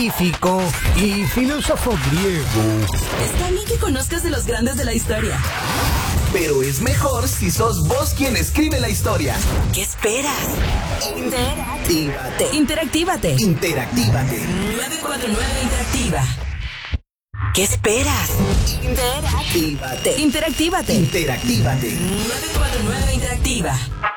científico y filósofo griego. Está bien que conozcas de los grandes de la historia. Pero es mejor si sos vos quien escribe la historia. ¿Qué esperas? Interactívate. Interactívate. Interactívate. 949 Interactiva. ¿Qué esperas? Interactívate. Interactívate. Interactívate. 949 Interactiva.